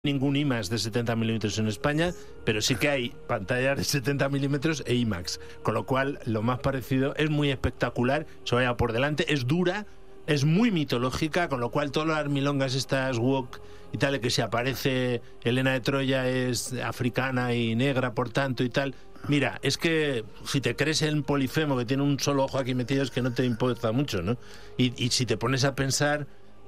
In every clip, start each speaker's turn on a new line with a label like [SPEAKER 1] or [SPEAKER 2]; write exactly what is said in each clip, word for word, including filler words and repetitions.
[SPEAKER 1] ningún IMAX de setenta milímetros en España, pero sí que hay pantallas de setenta milímetros e IMAX, con lo cual lo más parecido es muy espectacular, se vaya por delante, es dura, es muy mitológica, con lo cual todas las milongas estas woke y tal, que si aparece Helena de Troya es africana y negra por tanto y tal, mira, es que si te crees en Polifemo que tiene un solo ojo aquí metido es que no te importa mucho, ¿no? Y, y si te pones a pensar,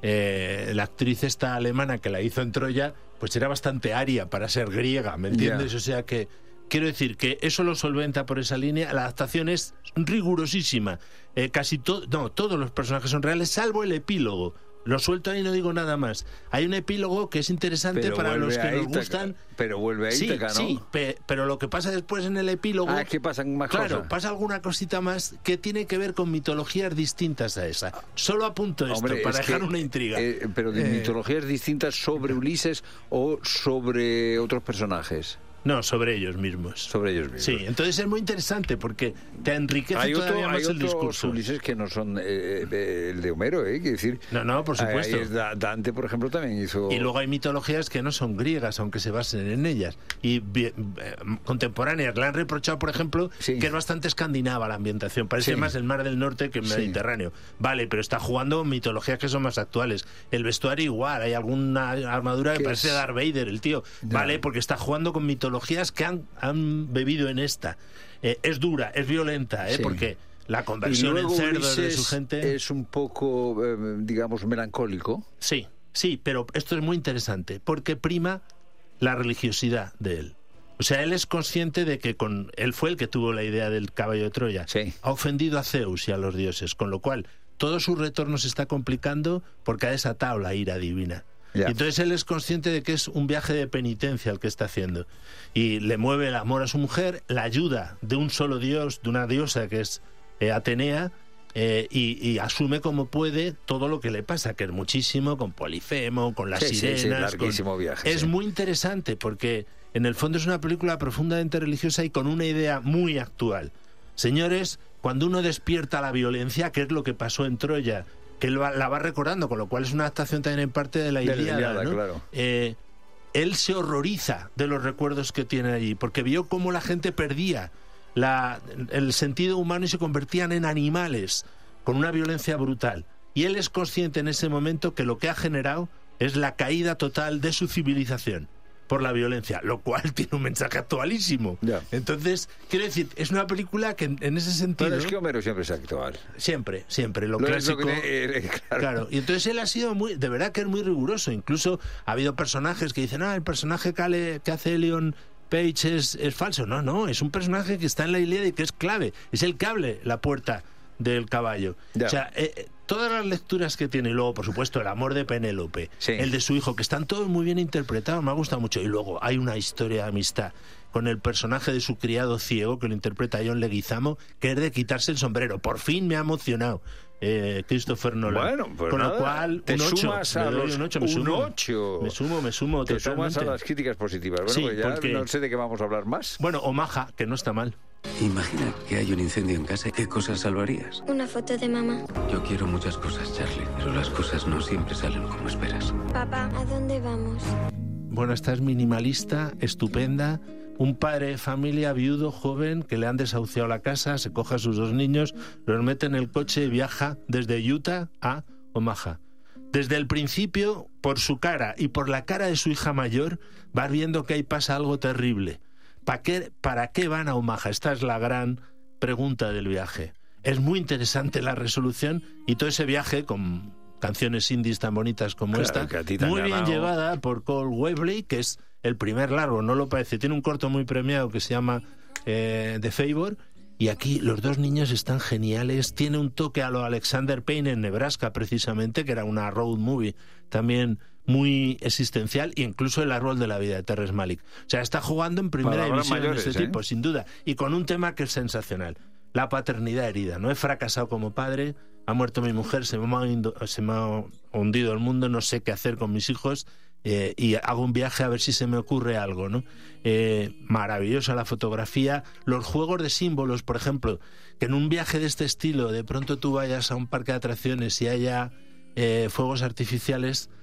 [SPEAKER 1] eh, la actriz esta alemana que la hizo en Troya, pues era bastante aria para ser griega, ¿me entiendes? Yeah. O sea que quiero decir que eso lo solventa por esa línea. La adaptación es rigurosísima. Eh, casi todo, no, todos los personajes son reales, salvo el epílogo. Lo suelto ahí y no digo nada más. Hay un epílogo que es interesante pero para los que nos gustan.
[SPEAKER 2] Pero vuelve a Ítaca,
[SPEAKER 1] sí,
[SPEAKER 2] ¿no?
[SPEAKER 1] Sí, pe, pero lo que pasa después en el epílogo...
[SPEAKER 2] Ah, que pasan más
[SPEAKER 1] claro,
[SPEAKER 2] cosas.
[SPEAKER 1] Claro, pasa alguna cosita más que tiene que ver con mitologías distintas a esa. Solo apunto esto, Hombre, para dejar que, una intriga.
[SPEAKER 2] Eh, pero de eh... mitologías distintas sobre Ulises o sobre otros personajes.
[SPEAKER 1] No, sobre ellos mismos.
[SPEAKER 2] Sobre ellos mismos.
[SPEAKER 1] Sí, entonces es muy interesante porque te enriquece hay otro, todavía más
[SPEAKER 2] hay
[SPEAKER 1] el discurso.
[SPEAKER 2] Hay Ulises que no son eh, eh, el de Homero, ¿eh? Quiero decir...
[SPEAKER 1] No, no, por supuesto.
[SPEAKER 2] Ahí Dante, por ejemplo, también hizo...
[SPEAKER 1] Y luego hay mitologías que no son griegas, aunque se basen en ellas. Y eh, contemporáneas. Le han reprochado, por ejemplo, sí. que es bastante escandinava la ambientación. Parece sí. más el Mar del Norte que el Mediterráneo. Sí. Vale, pero está jugando mitologías que son más actuales. El vestuario igual. Hay alguna armadura que parece es? Darth Vader, el tío. Ya. Vale, porque está jugando con mitologías que han han bebido en esta. Eh, es dura, es violenta, ¿eh? Sí. Porque la conversión en cerdos de su gente...
[SPEAKER 2] es un poco, eh, digamos, melancólico.
[SPEAKER 1] Sí, sí, pero esto es muy interesante, porque prima la religiosidad de él. O sea, él es consciente de que con él fue el que tuvo la idea del caballo de Troya.
[SPEAKER 2] Sí.
[SPEAKER 1] Ha ofendido a Zeus y a los dioses, con lo cual todo su retorno se está complicando porque ha desatado la ira divina. Yeah. Entonces él es consciente de que es un viaje de penitencia el que está haciendo y le mueve el amor a su mujer, la ayuda de un solo dios, de una diosa que es eh, Atenea, eh, y, y asume como puede todo lo que le pasa, que es muchísimo, con Polifemo, con las
[SPEAKER 2] sí,
[SPEAKER 1] sirenas.
[SPEAKER 2] Sí, sí, larguísimo
[SPEAKER 1] con...
[SPEAKER 2] viaje.
[SPEAKER 1] Es
[SPEAKER 2] sí.
[SPEAKER 1] muy interesante porque en el fondo es una película profundamente religiosa y con una idea muy actual. Señores, cuando uno despierta la violencia, que es lo que pasó en Troya, que él la va recordando, con lo cual es una adaptación también en parte de la Ilíada,
[SPEAKER 2] de la Ilíada,
[SPEAKER 1] ¿no?
[SPEAKER 2] Claro.
[SPEAKER 1] Eh, él se horroriza de los recuerdos que tiene allí, porque vio cómo la gente perdía la, el sentido humano y se convertían en animales, con una violencia brutal. Y él es consciente en ese momento que lo que ha generado es la caída total de su civilización por la violencia, lo cual tiene un mensaje actualísimo.
[SPEAKER 2] Yeah.
[SPEAKER 1] Entonces, quiero decir, es una película que en, en ese sentido...
[SPEAKER 2] Pero es que Homero siempre es actual.
[SPEAKER 1] Siempre, siempre, lo,
[SPEAKER 2] lo
[SPEAKER 1] clásico...
[SPEAKER 2] Lo que, eh, claro.
[SPEAKER 1] claro, y entonces él ha sido muy... De verdad que es muy riguroso. Incluso ha habido personajes que dicen, ah, el personaje que, ale, que hace Leon Page es, es falso. No, no, es un personaje que está en la Ilíada y que es clave. Es el que abre la puerta del caballo.
[SPEAKER 2] Yeah.
[SPEAKER 1] O sea, eh, todas las lecturas que tiene, y luego, por supuesto, el amor de Penélope,
[SPEAKER 2] sí.
[SPEAKER 1] el de su hijo, que están todos muy bien interpretados, me ha gustado mucho. Y luego hay una historia de amistad con el personaje de su criado ciego, que lo interpreta John Leguizamo, que es de quitarse el sombrero. Por fin me ha emocionado eh, Christopher Nolan.
[SPEAKER 2] Bueno, pues
[SPEAKER 1] con
[SPEAKER 2] nada,
[SPEAKER 1] lo cual,
[SPEAKER 2] te
[SPEAKER 1] un ocho,
[SPEAKER 2] sumas a los
[SPEAKER 1] un ocho, me sumo,
[SPEAKER 2] un ocho.
[SPEAKER 1] me sumo, me sumo
[SPEAKER 2] te
[SPEAKER 1] totalmente.
[SPEAKER 2] sumas a las críticas positivas. Bueno,
[SPEAKER 1] sí,
[SPEAKER 2] pues ya
[SPEAKER 1] porque...
[SPEAKER 2] no sé de qué vamos a hablar más.
[SPEAKER 1] Bueno, Omaha, que no está mal.
[SPEAKER 3] Imagina que hay un incendio en casa. ¿Qué cosas salvarías?
[SPEAKER 4] Una foto de mamá.
[SPEAKER 3] Yo quiero muchas cosas, Charlie, pero las cosas no siempre salen como esperas.
[SPEAKER 4] Papá, ¿a dónde vamos?
[SPEAKER 1] Bueno, esta es minimalista, estupenda. Un padre de familia viudo, joven, que le han desahuciado la casa, se coge a sus dos niños, los mete en el coche y viaja desde Utah a Omaha. Desde el principio, por su cara y por la cara de su hija mayor, vas viendo que ahí pasa algo terrible. ¿Para qué, ¿Para qué van a Omaha? Esta es la gran pregunta del viaje. Es muy interesante la resolución y todo ese viaje con canciones indies tan bonitas como
[SPEAKER 2] claro,
[SPEAKER 1] esta, muy bien
[SPEAKER 2] ganado.
[SPEAKER 1] llevada por Cole Webley, que es el primer largo, no lo parece. Tiene un corto muy premiado que se llama eh, The Favor, y aquí los dos niños están geniales. Tiene un toque a lo Alexander Payne en Nebraska, precisamente, que era una road movie también muy existencial, e incluso el árbol de la vida de Terrence Malick. O sea, está jugando en primera división
[SPEAKER 2] mayores,
[SPEAKER 1] de este
[SPEAKER 2] ¿eh?
[SPEAKER 1] tipo, sin duda, y con un tema que es sensacional. La paternidad herida. No he fracasado como padre, ha muerto mi mujer, se me ha, indo, se me ha hundido el mundo, no sé qué hacer con mis hijos, eh, y hago un viaje a ver si se me ocurre algo, ¿no? Eh, maravillosa la fotografía, los juegos de símbolos, por ejemplo, que en un viaje de este estilo de pronto tú vayas a un parque de atracciones y haya eh, fuegos artificiales,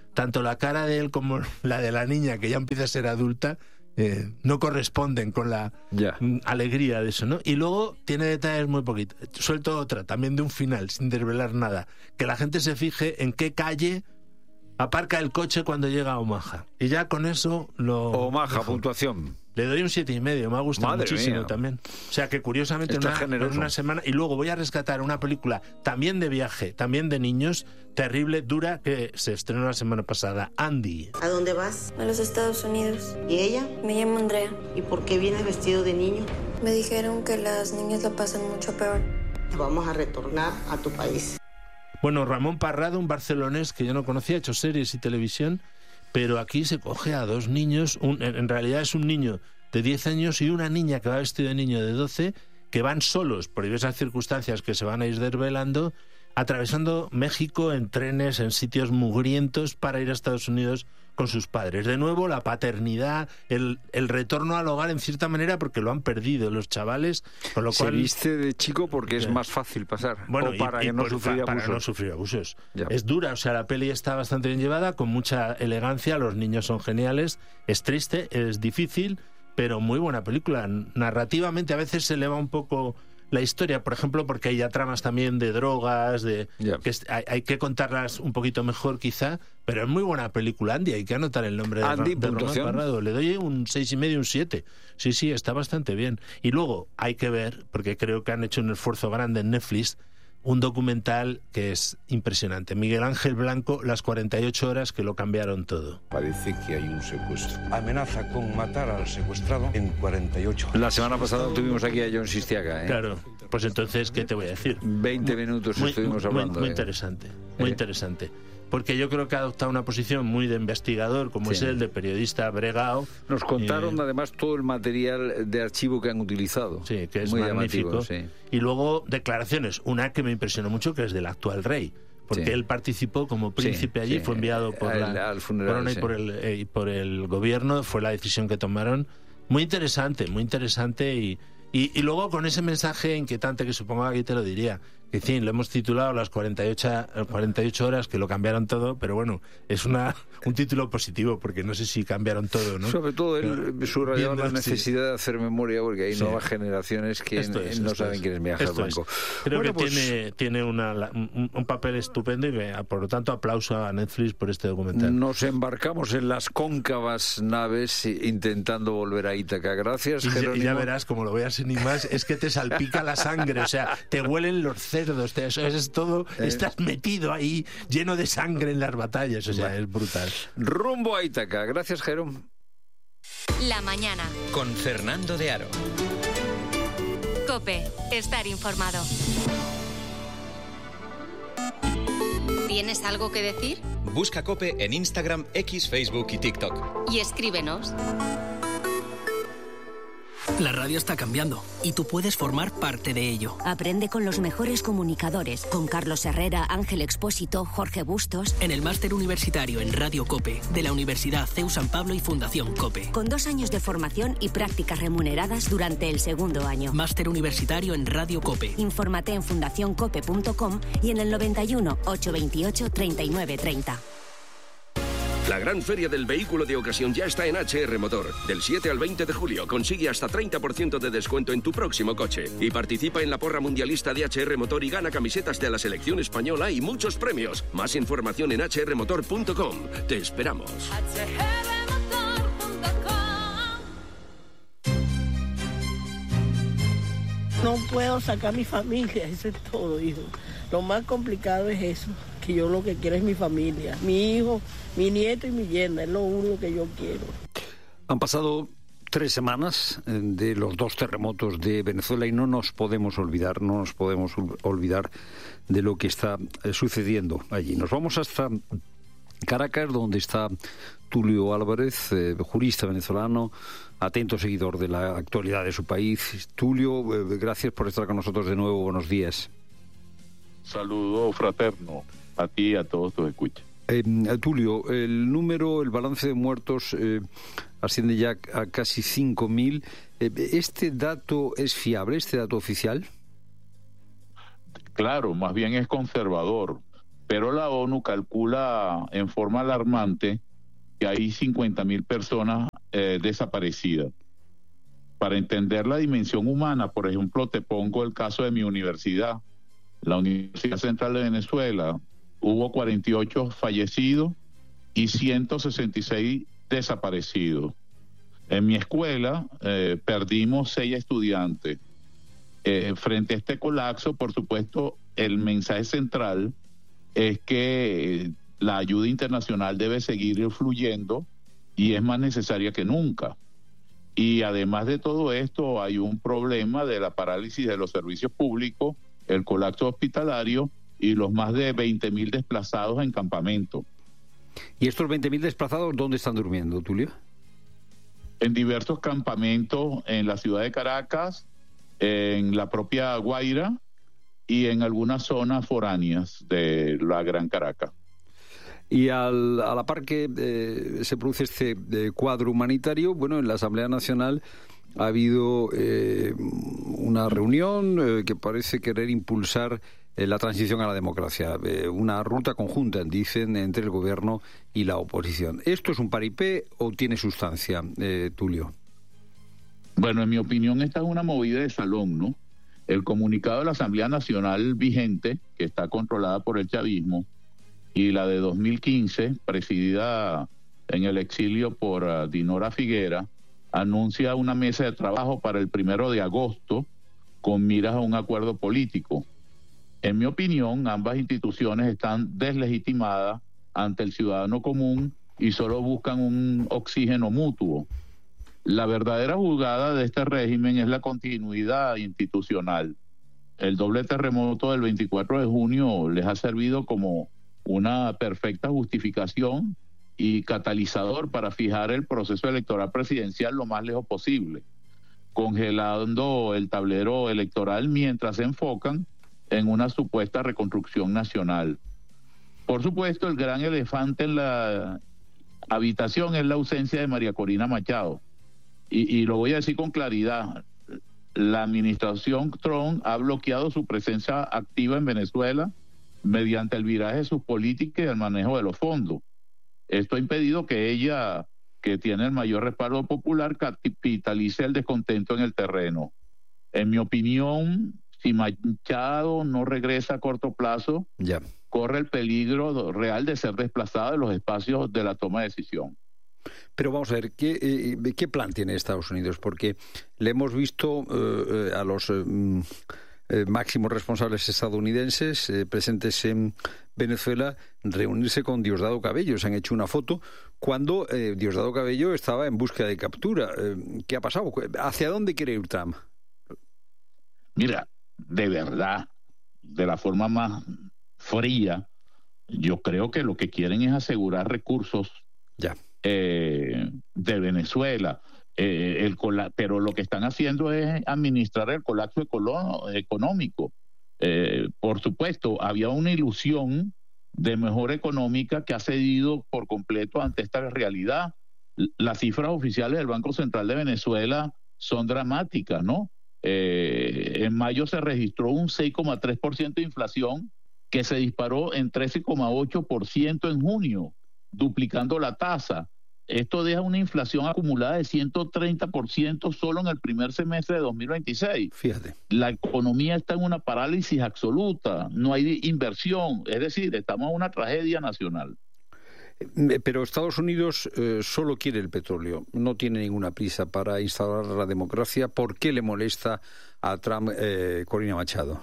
[SPEAKER 1] tanto la cara de él como la de la niña, que ya empieza a ser adulta, eh, no corresponden con la
[SPEAKER 2] Ya.
[SPEAKER 1] alegría de eso, ¿no? Y luego tiene detalles muy poquitos. Suelto otra, también de un final, sin desvelar nada. Que la gente se fije en qué calle aparca el coche cuando llega a Omaha. Y ya con eso lo...
[SPEAKER 2] Omaha,
[SPEAKER 1] dejo.
[SPEAKER 2] puntuación.
[SPEAKER 1] Le doy un siete y medio, me ha gustado
[SPEAKER 2] Madre
[SPEAKER 1] muchísimo
[SPEAKER 2] mía.
[SPEAKER 1] también. O sea que curiosamente en
[SPEAKER 2] Está
[SPEAKER 1] una,
[SPEAKER 2] generoso.
[SPEAKER 1] en una semana... Y luego voy a rescatar una película también de viaje, también de niños, terrible, dura, que se estrenó la semana pasada, Andy.
[SPEAKER 5] ¿A dónde vas?
[SPEAKER 4] A los Estados Unidos.
[SPEAKER 5] ¿Y ella?
[SPEAKER 4] Me llamo Andrea.
[SPEAKER 5] ¿Y por qué vienes vestido de niño?
[SPEAKER 4] Me dijeron que las niñas la pasan mucho peor.
[SPEAKER 5] Vamos a retornar a tu país.
[SPEAKER 1] Bueno, Ramón Parrado, un barcelonés que yo no conocía, ha hecho series y televisión, pero aquí se coge a dos niños, un, en, en realidad es un niño de diez años y una niña que va vestido de niño de doce, que van solos por diversas circunstancias que se van a ir desvelando, atravesando México en trenes, en sitios mugrientos para ir a Estados Unidos con sus padres. De nuevo, la paternidad, el, el retorno al hogar en cierta manera porque lo han perdido los chavales, con lo
[SPEAKER 2] Se
[SPEAKER 1] cual...
[SPEAKER 2] viste de chico porque es
[SPEAKER 1] Ya.
[SPEAKER 2] más fácil pasar.
[SPEAKER 1] Bueno,
[SPEAKER 2] o para
[SPEAKER 1] y,
[SPEAKER 2] que
[SPEAKER 1] y
[SPEAKER 2] no
[SPEAKER 1] por-
[SPEAKER 2] sufrir
[SPEAKER 1] para
[SPEAKER 2] abusos.
[SPEAKER 1] no sufrir abusos.
[SPEAKER 2] Ya.
[SPEAKER 1] Es dura, o sea, la peli está bastante bien llevada, con mucha elegancia, los niños son geniales, es triste, es difícil, pero muy buena película. Narrativamente a veces se eleva un poco la historia, por ejemplo, porque hay ya tramas también de drogas, de
[SPEAKER 2] Ya.
[SPEAKER 1] que es- hay, hay que contarlas un poquito mejor quizá, pero es muy buena película, Andy, hay que anotar el nombre de, Ra-
[SPEAKER 2] Andy,
[SPEAKER 1] de Román
[SPEAKER 2] puntuación.
[SPEAKER 1] Parrado. Le doy un seis y medio, un siete. Sí, sí, está bastante bien. Y luego hay que ver, porque creo que han hecho un esfuerzo grande en Netflix, un documental que es impresionante. Miguel Ángel Blanco, las cuarenta y ocho horas que lo cambiaron todo.
[SPEAKER 6] Parece que hay un secuestro. Amenaza con matar al secuestrado en cuarenta y ocho horas.
[SPEAKER 2] La semana pasada tuvimos aquí a John Sistiaga, ¿eh?
[SPEAKER 1] Claro, pues entonces, ¿qué te voy a decir?
[SPEAKER 2] veinte minutos
[SPEAKER 1] Muy,
[SPEAKER 2] estuvimos
[SPEAKER 1] muy-
[SPEAKER 2] hablando.
[SPEAKER 1] muy
[SPEAKER 2] ¿eh?
[SPEAKER 1] interesante, muy
[SPEAKER 2] Eh.
[SPEAKER 1] interesante. Porque yo creo que ha adoptado una posición muy de investigador, como
[SPEAKER 2] Sí.
[SPEAKER 1] es el de periodista bregao.
[SPEAKER 2] Nos contaron
[SPEAKER 1] Eh,
[SPEAKER 2] además todo el material de archivo que han utilizado.
[SPEAKER 1] Sí, que es
[SPEAKER 2] muy
[SPEAKER 1] magnífico.
[SPEAKER 2] llamativo, sí.
[SPEAKER 1] Y luego declaraciones, una que me impresionó mucho, que es del actual rey, porque
[SPEAKER 2] Sí.
[SPEAKER 1] él participó como príncipe
[SPEAKER 2] Sí,
[SPEAKER 1] allí,
[SPEAKER 2] sí.
[SPEAKER 1] fue enviado por
[SPEAKER 2] Al-
[SPEAKER 1] la
[SPEAKER 2] al funeral,
[SPEAKER 1] corona y
[SPEAKER 2] sí.
[SPEAKER 1] por el, eh, y por el gobierno, fue la decisión que tomaron. Muy interesante, muy interesante y, y, y luego con ese mensaje inquietante que supongo que aquí te lo diría, que sí, lo hemos titulado las cuarenta y ocho, cuarenta y ocho horas que lo cambiaron todo, pero bueno, es una un título positivo porque no sé si cambiaron todo, ¿no?
[SPEAKER 2] Sobre todo él
[SPEAKER 1] Pero,
[SPEAKER 2] subrayaba la
[SPEAKER 1] viendo, sí.
[SPEAKER 2] necesidad de hacer memoria porque hay
[SPEAKER 1] Sí.
[SPEAKER 2] nuevas generaciones que
[SPEAKER 1] Esto es,
[SPEAKER 2] no
[SPEAKER 1] esto
[SPEAKER 2] saben
[SPEAKER 1] es.
[SPEAKER 2] quién es Miguel Ángel
[SPEAKER 1] Esto es.
[SPEAKER 2] Blanco.
[SPEAKER 1] Creo
[SPEAKER 2] Bueno,
[SPEAKER 1] que
[SPEAKER 2] pues,
[SPEAKER 1] tiene, tiene una, la- un, un papel estupendo y que, por lo tanto aplauso a Netflix por este documental.
[SPEAKER 2] nos embarcamos en las cóncavas naves i- intentando volver a Ítaca. Gracias,
[SPEAKER 1] Y ya, y
[SPEAKER 2] Jerónimo.
[SPEAKER 1] ya verás, como lo veas en más, es que te salpica la sangre, o sea, te huelen los cerdos, te, eso es todo,
[SPEAKER 2] Eh.
[SPEAKER 1] estás metido ahí lleno de sangre en las batallas, o sea, es brutal.
[SPEAKER 2] Rumbo a Ítaca. Gracias, Jerón.
[SPEAKER 7] La mañana.
[SPEAKER 8] Con Fernando de Aro.
[SPEAKER 7] COPE. Estar informado. ¿Tienes algo que decir?
[SPEAKER 8] Busca COPE en Instagram, X, Facebook y TikTok.
[SPEAKER 7] Y escríbenos.
[SPEAKER 9] La radio está cambiando y tú puedes formar parte de ello.
[SPEAKER 10] Aprende con los mejores comunicadores, con Carlos Herrera, Ángel Expósito, Jorge Bustos.
[SPEAKER 9] En el máster universitario en Radio COPE de la Universidad C E U San Pablo y Fundación COPE.
[SPEAKER 10] Con dos años de formación y prácticas remuneradas durante el segundo año.
[SPEAKER 9] Máster universitario en Radio COPE.
[SPEAKER 10] Infórmate en fundación cope punto com y en el noventa y uno, ochocientos veintiocho, treinta y nueve treinta.
[SPEAKER 11] La gran feria del vehículo de ocasión ya está en H R Motor. Del siete al veinte de julio consigue hasta treinta por ciento de descuento en tu próximo coche. Y participa en la porra mundialista de H R Motor y gana camisetas de la selección española y muchos premios. Más información en h r motor punto com. Te esperamos.
[SPEAKER 12] No puedo sacar a mi familia, eso es todo, hijo. Lo más complicado es eso, que yo lo que quiero es mi familia, mi hijo, mi nieto y mi yerna, es lo único que yo quiero.
[SPEAKER 2] Han pasado tres semanas eh, de los dos terremotos de Venezuela y no nos podemos olvidar, no nos podemos ol- olvidar de lo que está eh, sucediendo allí. Nos vamos hasta Caracas, donde está Tulio Álvarez, eh, jurista venezolano, atento seguidor de la actualidad de su país. Tulio, eh, gracias por estar con nosotros de nuevo. Buenos días.
[SPEAKER 13] Saludo fraterno a ti y a todos tus escuchas.
[SPEAKER 2] Eh, Tulio, el número, el balance de muertos eh, asciende ya a casi cinco mil. Eh, ¿Este dato es fiable, este dato oficial?
[SPEAKER 13] Claro, más bien es conservador. pero la ONU calcula en forma alarmante que hay cincuenta mil personas eh, desaparecidas. Para entender la dimensión humana, por ejemplo, te pongo el caso de mi universidad, la Universidad Central de Venezuela. Hubo cuarenta y ocho fallecidos y ciento sesenta y seis desaparecidos. En mi escuela eh, perdimos seis estudiantes. Eh, frente a este colapso, por supuesto, el mensaje central es que la ayuda internacional debe seguir fluyendo y es más necesaria que nunca. Y además de todo esto, hay un problema de la parálisis de los servicios públicos, el colapso hospitalario y los más de veinte mil desplazados en campamento.
[SPEAKER 2] ¿Y estos veinte mil desplazados dónde están durmiendo, Tulio?
[SPEAKER 13] En diversos campamentos en la ciudad de Caracas, en la propia Guaira y en algunas zonas foráneas de la Gran Caracas.
[SPEAKER 2] Y al, a la par que eh, se produce este eh, cuadro humanitario, bueno, en la Asamblea Nacional ha habido eh, una reunión eh, que parece querer impulsar eh, la transición a la democracia, eh, una ruta conjunta, dicen, entre el gobierno y la oposición. ¿Esto es un paripé o tiene sustancia, eh, Tulio?
[SPEAKER 13] Bueno, en mi opinión esta es una movida de salón, ¿no? El comunicado de la Asamblea Nacional vigente, que está controlada por el chavismo, y la de dos mil quince, presidida en el exilio por uh, Dinora Figuera, anuncia una mesa de trabajo para el primero de agosto con miras a un acuerdo político. En mi opinión, ambas instituciones están deslegitimadas ante el ciudadano común y solo buscan un oxígeno mutuo. La verdadera jugada de este régimen es la continuidad institucional. El doble terremoto del veinticuatro de junio les ha servido como una perfecta justificación y catalizador para fijar el proceso electoral presidencial lo más lejos posible, congelando el tablero electoral mientras se enfocan en una supuesta reconstrucción nacional. Por supuesto, el gran elefante en la habitación es la ausencia de María Corina Machado. Y, y lo voy a decir con claridad, la administración Trump ha bloqueado su presencia activa en Venezuela mediante el viraje de sus políticas y el manejo de los fondos. Esto ha impedido que ella, que tiene el mayor respaldo popular, capitalice el descontento en el terreno. En mi opinión, si Machado no regresa a corto plazo,
[SPEAKER 2] ya
[SPEAKER 13] corre el peligro real de ser desplazado de los espacios de la toma de decisión.
[SPEAKER 2] Pero vamos a ver, ¿qué, eh, ¿qué plan tiene Estados Unidos? Porque le hemos visto eh, a los eh, eh, máximos responsables estadounidenses eh, presentes en Venezuela reunirse con Diosdado Cabello. Se han hecho una foto cuando eh, Diosdado Cabello estaba en búsqueda de captura. Eh, ¿Qué ha pasado? ¿Hacia dónde quiere ir Trump?
[SPEAKER 13] Mira, de verdad, de la forma más fría, yo creo que lo que quieren es asegurar recursos
[SPEAKER 2] ya.
[SPEAKER 13] Eh, de Venezuela, eh, el cola- pero lo que están haciendo es administrar el colapso ecolo- económico. Eh, por supuesto, había una ilusión de mejora económica que ha cedido por completo ante esta realidad. Las cifras oficiales del Banco Central de Venezuela son dramáticas, ¿no? Eh, en mayo se registró un seis coma tres por ciento de inflación que se disparó en trece coma ocho por ciento en junio, duplicando la tasa. Esto deja una inflación acumulada de ciento treinta por ciento solo en el primer semestre de dos mil veintiséis.
[SPEAKER 2] Fíjate.
[SPEAKER 13] La economía está en una parálisis absoluta, no hay inversión, es decir, estamos en una tragedia nacional.
[SPEAKER 2] Pero Estados Unidos eh, solo quiere el petróleo, no tiene ninguna prisa para instaurar la democracia. ¿Por qué le molesta a Trump eh, Corina Machado?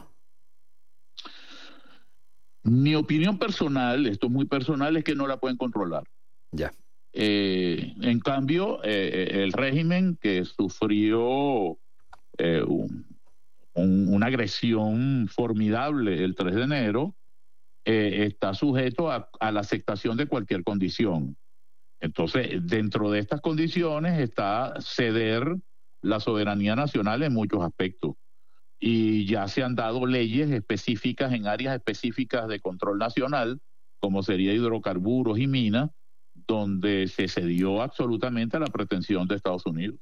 [SPEAKER 13] Mi opinión personal, esto es muy personal, es que no la pueden controlar.
[SPEAKER 2] Ya.
[SPEAKER 13] Eh, en cambio, eh, el régimen que sufrió eh, un, un, una agresión formidable el tres de enero, eh, está sujeto a, a la aceptación de cualquier condición. Entonces, dentro de estas condiciones está ceder la soberanía nacional en muchos aspectos. Y ya se han dado leyes específicas en áreas específicas de control nacional, como sería hidrocarburos y minas, donde se cedió absolutamente a la pretensión de Estados Unidos.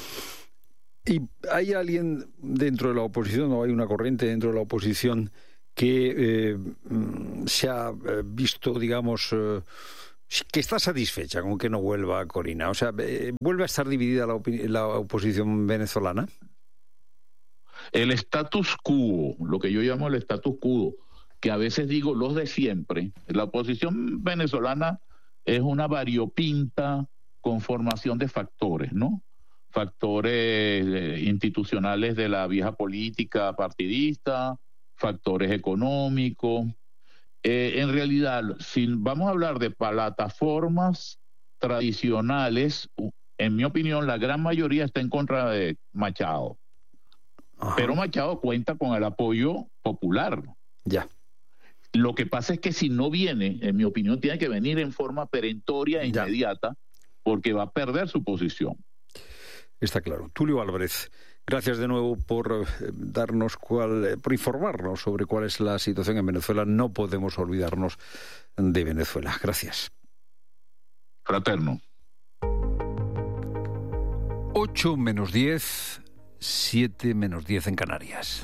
[SPEAKER 2] ¿Y hay alguien dentro de la oposición, o hay una corriente dentro de la oposición que eh, se ha visto, digamos, eh, que está satisfecha con que no vuelva Corina. O sea, eh, ¿vuelve a estar dividida la, la oposición venezolana?
[SPEAKER 13] El status quo, lo que yo llamo el status quo, que a veces digo los de siempre. La oposición venezolana es una variopinta conformación de factores, ¿no? Factores eh, institucionales de la vieja política partidista, factores económicos. Eh, en realidad, si vamos a hablar de plataformas tradicionales, en mi opinión, la gran mayoría está en contra de Machado. Ajá. Pero Machado cuenta con el apoyo popular.
[SPEAKER 2] Ya.
[SPEAKER 13] Lo que pasa es que si no viene, en mi opinión, tiene que venir en forma perentoria e inmediata, porque va a perder su posición.
[SPEAKER 2] Está claro. Tulio Álvarez, gracias de nuevo por darnos cuál, por informarnos sobre cuál es la situación en Venezuela. No podemos olvidarnos de Venezuela. Gracias.
[SPEAKER 13] Fraterno.
[SPEAKER 2] ocho menos diez, siete menos diez en Canarias.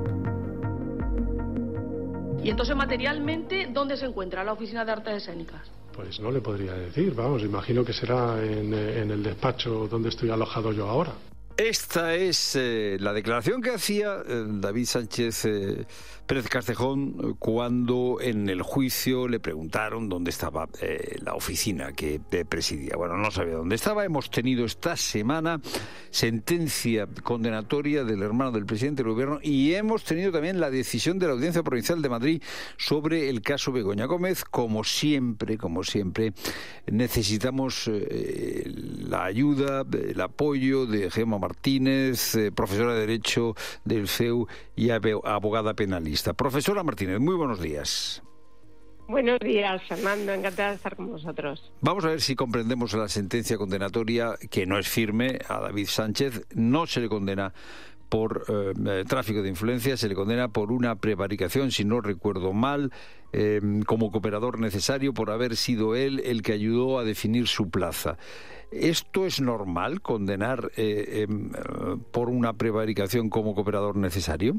[SPEAKER 14] Y entonces, materialmente, ¿dónde se encuentra la Oficina de Artes Escénicas?
[SPEAKER 15] Pues no le podría decir, vamos, imagino que será en, en el despacho donde estoy alojado yo ahora.
[SPEAKER 2] Esta es eh, la declaración que hacía eh, David Sánchez eh, Pérez Castejón cuando en el juicio le preguntaron dónde estaba eh, la oficina que eh, presidía. Bueno, no sabía dónde estaba. Hemos tenido esta semana sentencia condenatoria del hermano del presidente del gobierno y hemos tenido también la decisión de la Audiencia Provincial de Madrid sobre el caso Begoña Gómez. Como siempre, como siempre, necesitamos eh, la ayuda, el apoyo de Gemma Martínez, eh, profesora de Derecho del C E U y abogada penalista. Profesora Martínez, muy buenos días.
[SPEAKER 16] Buenos días, Fernando. Encantada de estar con vosotros.
[SPEAKER 2] Vamos a ver si comprendemos la sentencia condenatoria, que no es firme, a David Sánchez. No se le condena por eh, tráfico de influencias, se le condena por una prevaricación, si no recuerdo mal, eh, como cooperador necesario por haber sido él el que ayudó a definir su plaza. ¿Esto es normal, condenar eh, eh, por una prevaricación como cooperador necesario?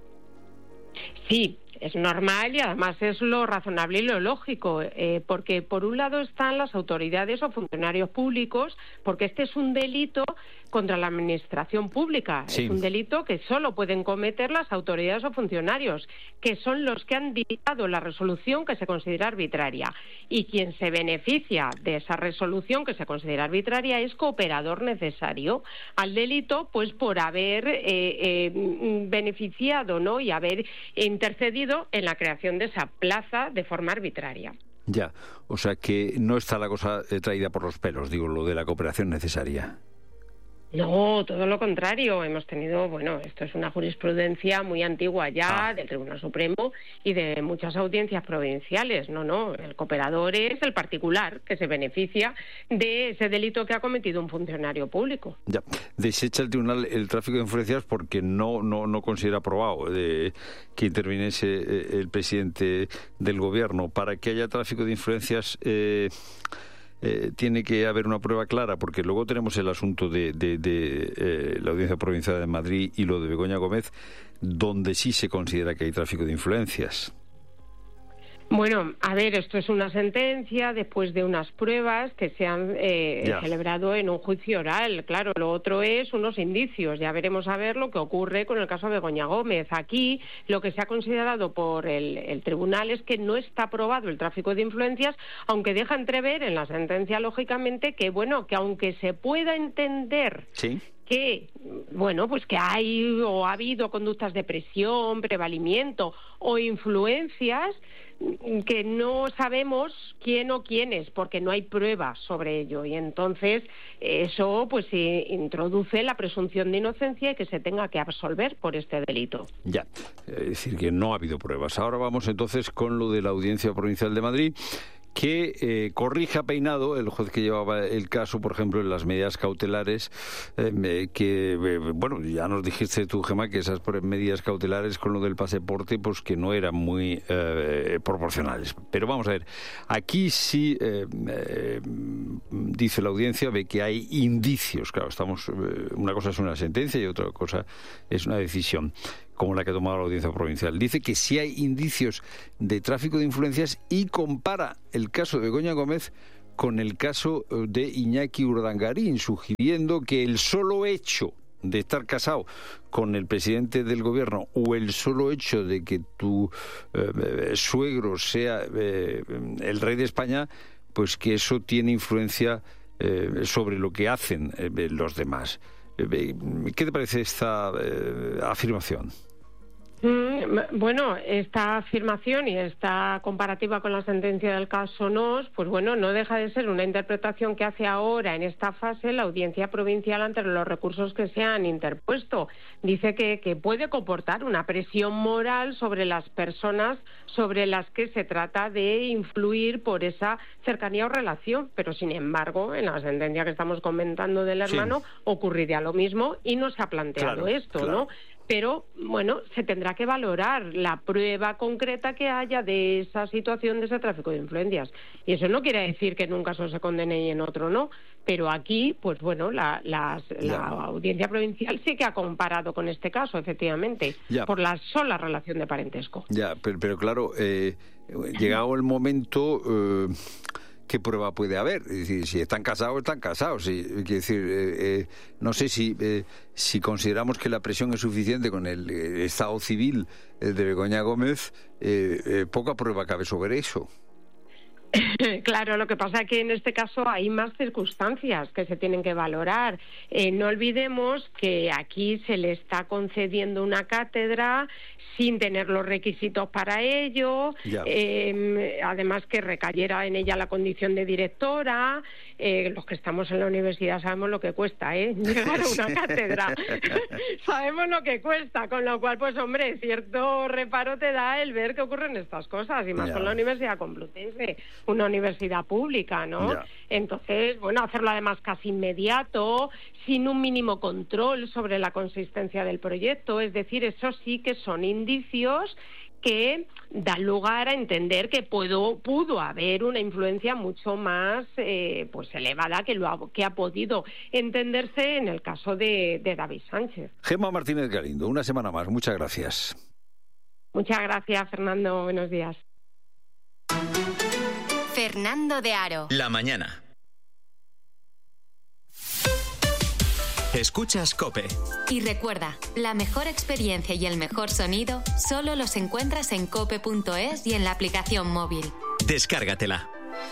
[SPEAKER 16] Sí, es normal y además es lo razonable y lo lógico, eh, porque por un lado están las autoridades o funcionarios públicos, porque este es un delito contra la administración pública. Sí. Es un delito que solo pueden cometer las autoridades o funcionarios, que son los que han dictado la resolución que se considera arbitraria. Y quien se beneficia de esa resolución que se considera arbitraria es cooperador necesario al delito, pues por haber eh, eh, beneficiado, ¿no?, y haber intercedido en la creación de esa plaza de forma arbitraria.
[SPEAKER 2] Ya, o sea que no está la cosa eh, traída por los pelos, digo, lo de la cooperación necesaria.
[SPEAKER 16] No, todo lo contrario. Hemos tenido, bueno, esto es una jurisprudencia muy antigua ya, ah. del Tribunal Supremo y de muchas audiencias provinciales. No, no, el cooperador es el particular que se beneficia de ese delito que ha cometido un funcionario público.
[SPEAKER 2] Ya, desecha el tribunal el tráfico de influencias porque no no no considera aprobado de que interviniese el presidente del gobierno. Para que haya tráfico de influencias eh, Eh, tiene que haber una prueba clara, porque luego tenemos el asunto de, de, de eh, la Audiencia Provincial de Madrid y lo de Begoña Gómez, donde sí se considera que hay tráfico de influencias.
[SPEAKER 16] Bueno, a ver, esto es una sentencia después de unas pruebas que se han eh, celebrado en un juicio oral. Claro, lo otro es unos indicios. Ya veremos a ver lo que ocurre con el caso de Begoña Gómez. Aquí lo que se ha considerado por el, el tribunal es que no está aprobado el tráfico de influencias, aunque deja entrever en la sentencia, lógicamente, que, bueno, que aunque se pueda entender... ¿Sí? que, bueno, pues que hay o ha habido conductas de presión, prevalimiento o influencias que no sabemos quién o quiénes, porque no hay pruebas sobre ello, y entonces eso pues introduce la presunción de inocencia y que se tenga que absolver por este delito.
[SPEAKER 2] Ya, es decir, que no ha habido pruebas. Ahora vamos entonces con lo de la Audiencia Provincial de Madrid, que eh, corrija Peinado, el juez que llevaba el caso, por ejemplo, en las medidas cautelares, eh, que, eh, bueno, ya nos dijiste tú, Gemma, que esas medidas cautelares con lo del pasaporte, pues que no eran muy eh, proporcionales. Pero vamos a ver, aquí sí, eh, eh, dice la audiencia, ve que hay indicios, claro, estamos, eh, una cosa es una sentencia y otra cosa es una decisión, como la que ha tomado la Audiencia Provincial. Dice que sí hay indicios de tráfico de influencias y compara el caso de Begoña Gómez con el caso de Iñaki Urdangarín, sugiriendo que el solo hecho de estar casado con el presidente del gobierno o el solo hecho de que tu eh, suegro sea eh, el rey de España, pues que eso tiene influencia eh, sobre lo que hacen eh, los demás. Eh, ¿Qué te parece esta eh, afirmación?
[SPEAKER 16] Mm, bueno, esta afirmación y esta comparativa con la sentencia del caso Nos, pues bueno, no deja de ser una interpretación que hace ahora en esta fase la Audiencia Provincial ante los recursos que se han interpuesto. Dice que, que puede comportar una presión moral sobre las personas sobre las que se trata de influir por esa cercanía o relación, pero sin embargo, en la sentencia que estamos comentando del hermano, sí, ocurriría lo mismo y no se ha planteado claro, esto, claro. ¿no? Pero, bueno, se tendrá que valorar la prueba concreta que haya de esa situación, de ese tráfico de influencias. Y eso no quiere decir que en un caso se condene y en otro no. Pero aquí, pues bueno, la, la, la Audiencia Provincial sí que ha comparado con este caso, efectivamente, ya. por la sola relación de parentesco.
[SPEAKER 2] Ya, pero, pero claro, eh, llegado el momento... Eh... ¿Qué prueba puede haber? Es decir, si están casados, están casados. Sí, quiero decir, eh, eh, no sé si eh, si consideramos que la presión es suficiente con el eh, estado civil eh, de Begoña Gómez, eh, eh, poca prueba cabe sobre eso.
[SPEAKER 16] Claro, lo que pasa es que en este caso hay más circunstancias que se tienen que valorar. Eh, no olvidemos que aquí se le está concediendo una cátedra sin tener los requisitos para ello, eh, además que recayera en ella la condición de directora. Eh, los que estamos en la universidad sabemos lo que cuesta, ¿eh? Llegar a una cátedra. Sabemos lo que cuesta, con lo cual, pues hombre, cierto reparo te da el ver que ocurren estas cosas, y más ya. con la Universidad Complutense, una universidad pública, ¿no? Ya. Entonces, bueno, hacerlo además casi inmediato, sin un mínimo control sobre la consistencia del proyecto, es decir, eso sí que son indicios que dan lugar a entender que puedo, pudo haber una influencia mucho más eh, pues elevada que lo ha, que ha podido entenderse en el caso de, de David Sánchez.
[SPEAKER 2] Gemma Martínez Galindo, una semana más, muchas gracias.
[SPEAKER 16] Muchas gracias, Fernando, buenos días.
[SPEAKER 7] Fernando de Aro.
[SPEAKER 8] La mañana. Escuchas COPE.
[SPEAKER 7] Y recuerda, la mejor experiencia y el mejor sonido solo los encuentras en cope punto es y en la aplicación móvil.
[SPEAKER 8] Descárgatela.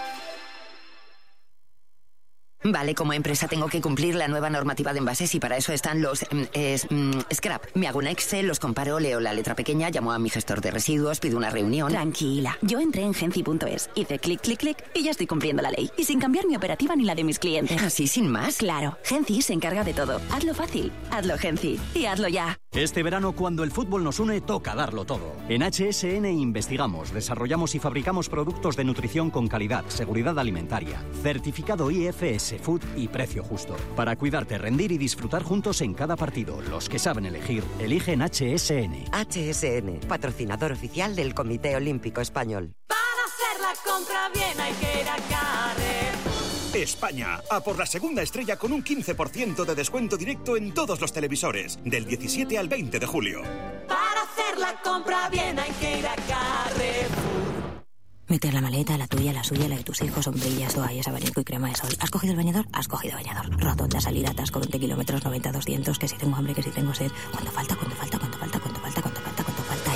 [SPEAKER 17] Vale, como empresa tengo que cumplir la nueva normativa de envases y para eso están los eh, mm, scrap. Me hago un Excel, los comparo, leo la letra pequeña, llamo a mi gestor de residuos, pido una reunión.
[SPEAKER 10] Tranquila, yo entré en genci punto es, hice clic, clic, clic y ya estoy cumpliendo la ley. Y sin cambiar mi operativa ni la de mis clientes.
[SPEAKER 17] ¿Así sin más?
[SPEAKER 10] Claro, Genci se encarga de todo. Hazlo fácil, hazlo Genci y hazlo ya.
[SPEAKER 18] Este verano, cuando el fútbol nos une, toca darlo todo. En H S N investigamos, desarrollamos y fabricamos productos de nutrición con calidad, seguridad alimentaria, certificado I F S Food y precio justo. Para cuidarte, rendir y disfrutar juntos en cada partido. Los que saben elegir, eligen H S N.
[SPEAKER 19] H S N, patrocinador oficial del Comité Olímpico Español.
[SPEAKER 20] Para hacer la compra bien hay que ir a Carrefour.
[SPEAKER 21] España, a por la segunda estrella con un quince por ciento de descuento directo en todos los televisores, del diecisiete al veinte de julio.
[SPEAKER 20] Para hacer la compra bien hay que ir a Carrefour.
[SPEAKER 10] Meter la maleta, la tuya, la suya, la de tus hijos, sombrillas, toallas, abanico y crema de sol. ¿Has cogido el bañador? Has cogido bañador. Rotonda, salida, atasco, veinte kilómetros, noventa, doscientos, que si tengo hambre, que si tengo sed. ¿Cuánto falta? ¿Cuánto falta? ¿Cuánto falta? ¿Cuánto falta? ¿Cuánto falta? ¿Cuánto falta?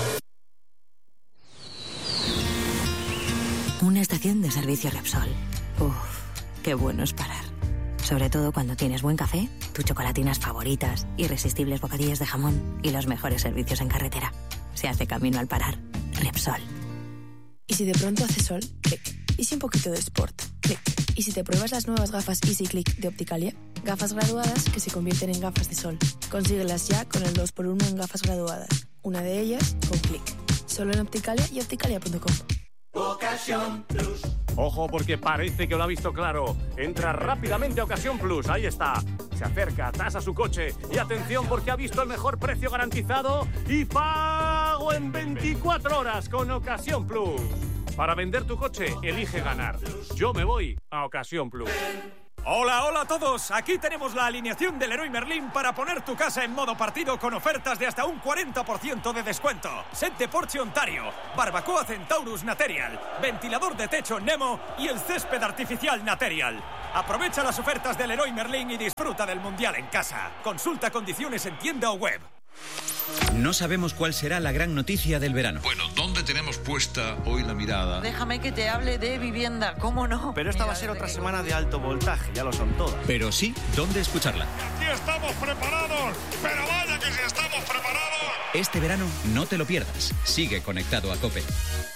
[SPEAKER 10] Y... una estación de servicio Repsol. Uf. Qué bueno es parar. Sobre todo cuando tienes buen café, tus chocolatinas favoritas, irresistibles bocadillos de jamón y los mejores servicios en carretera. Se hace camino al parar. Repsol.
[SPEAKER 22] ¿Y si de pronto hace sol? Clic. ¿Y si un poquito de sport? Clic. ¿Y si te pruebas las nuevas gafas Easy Click de Opticalia? Gafas graduadas que se convierten en gafas de sol. Consíguelas ya con el dos por uno en gafas graduadas. Una de ellas con Clic. Solo en Opticalia y opticalia punto com.
[SPEAKER 23] Ocasión Plus. Ojo, porque parece que lo ha visto claro. Entra rápidamente a Ocasión Plus, ahí está. Se acerca, tasa su coche y atención porque ha visto el mejor precio garantizado y pago en veinticuatro horas con Ocasión Plus. Para vender tu coche, elige ganar. Yo me voy a Ocasión Plus.
[SPEAKER 3] Hola, hola a todos. Aquí tenemos la alineación del Leroy Merlin para poner tu casa en modo partido con ofertas de hasta un cuarenta por ciento de descuento. Set de porche Ontario, barbacoa Centaurus Naterial, ventilador de techo Nemo y el césped artificial Naterial. Aprovecha las ofertas del Leroy Merlin y disfruta del Mundial en casa. Consulta condiciones en tienda o web.
[SPEAKER 8] No sabemos cuál será la gran noticia del verano.
[SPEAKER 4] Bueno, ¿dónde tenemos puesta hoy la mirada?
[SPEAKER 5] Déjame que te hable de vivienda, ¿cómo no?
[SPEAKER 24] Pero esta va a ser otra semana de alto voltaje, ya lo son todas.
[SPEAKER 8] Pero sí, ¿dónde escucharla?
[SPEAKER 4] Aquí estamos preparados, pero vaya que si estamos preparados.
[SPEAKER 8] Este verano no te lo pierdas. Sigue conectado a COPE.